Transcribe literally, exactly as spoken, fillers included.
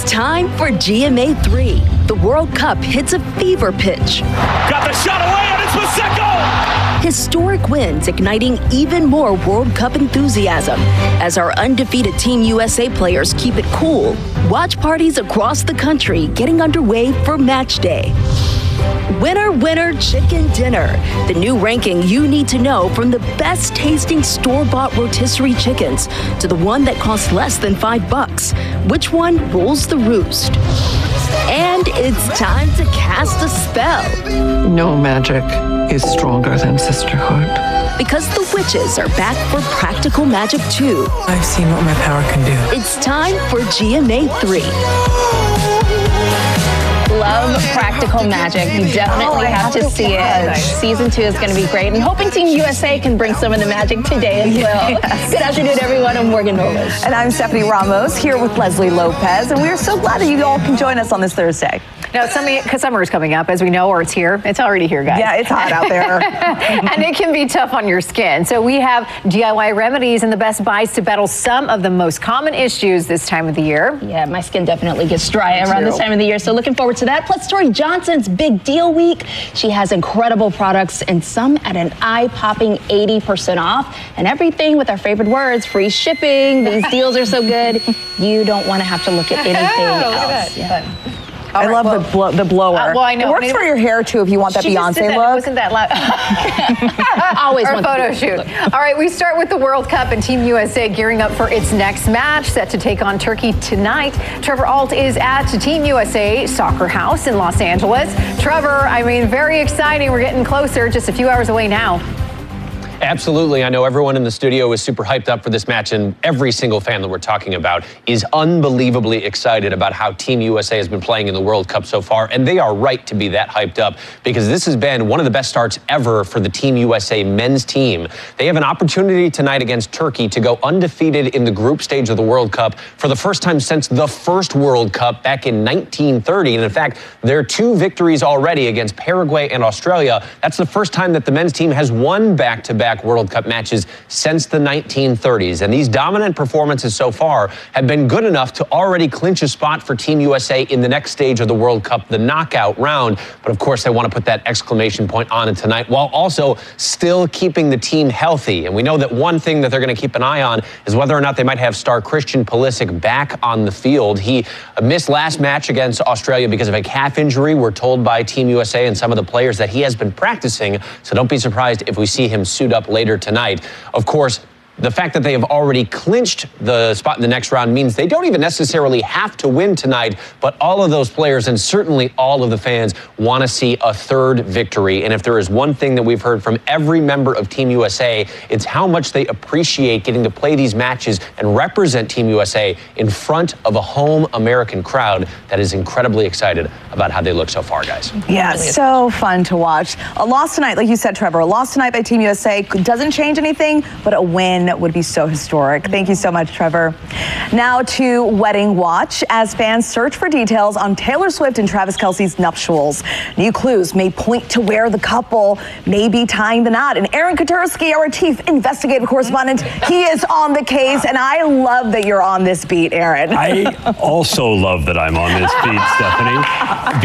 time for G M A three. The World Cup hits a fever pitch. Got the shot away, and it's Maseko! Historic wins igniting even more World Cup enthusiasm as our undefeated Team U S A players keep it cool. Watch parties across the country getting underway for match day. Winner, winner, chicken dinner. The new ranking you need to know, from the best tasting store-bought rotisserie chickens to the one that costs less than five bucks. Which one rules the roost? And it's time to cast a spell. No magic is stronger than sisterhood. Because the witches are back for practical magic too. I've seen what my power can do. It's time for G M A three. Love practical magic. You definitely oh, have, have to, to see it. Season two is going to be great. And hoping Team U S A can bring some of the magic today as well. Yes. Good afternoon, everyone. I'm Morgan Nolas. And I'm Stephanie Ramos, here with Leslie Lopez. And we are so glad that you all can join us on this Thursday. Now, summer is coming up, as we know, or it's here. It's already here, guys. Yeah, it's hot out there. And it can be tough on your skin. So we have D I Y remedies and the best buys to battle some of the most common issues this time of the year. Yeah, my skin definitely gets dry around this time of the year. So looking forward to that. Plus, Tori Johnson's Big Deal Week. She has incredible products and some at an eye-popping eighty percent off. And everything with our favorite words, free shipping. These deals are so good. You don't want to have to look at anything else. Look at that. Yeah. All I right, love well, the, blo the blower. Uh, well, I know. It works Maybe, for your hair, too, if you want that she Beyonce just did that. look. It wasn't that loud. Always Our photo shoot. All right, we start with the World Cup and Team U S A gearing up for its next match, set to take on Turkey tonight. Trevor Ault is at Team U S A Soccer House in Los Angeles. Trevor, I mean, very exciting. We're getting closer, just a few hours away now. Absolutely. I know everyone in the studio is super hyped up for this match, and every single fan that we're talking about is unbelievably excited about how Team U S A has been playing in the World Cup so far, and they are right to be that hyped up because this has been one of the best starts ever for the Team U S A men's team. They have an opportunity tonight against Turkey to go undefeated in the group stage of the World Cup for the first time since the first World Cup back in nineteen thirty, and in fact, their two victories already against Paraguay and Australia. That's the first time that the men's team has won back-to-back World Cup matches since the nineteen thirties. And these dominant performances so far have been good enough to already clinch a spot for Team U S A in the next stage of the World Cup, the knockout round. But of course, they want to put that exclamation point on it tonight while also still keeping the team healthy. And we know that one thing that they're going to keep an eye on is whether or not they might have star Christian Pulisic back on the field. He missed last match against Australia because of a calf injury. We're told by Team U S A and some of the players that he has been practicing. So don't be surprised if we see him suit up later tonight. Of course, the fact that they have already clinched the spot in the next round means they don't even necessarily have to win tonight, but all of those players and certainly all of the fans want to see a third victory. And if there is one thing that we've heard from every member of Team U S A, it's how much they appreciate getting to play these matches and represent Team U S A in front of a home American crowd that is incredibly excited about how they look so far, guys. Yeah, really so fun to watch. A loss tonight, like you said, Trevor, a loss tonight by Team U S A doesn't change anything, but a win would be so historic. Thank you so much, Trevor. Now to Wedding Watch, as fans search for details on Taylor Swift and Travis Kelce's nuptials. New clues may point to where the couple may be tying the knot. And Aaron Katersky, our chief investigative correspondent, he is on the case, and I love that you're on this beat, Aaron. I also love that I'm on this beat, Stephanie.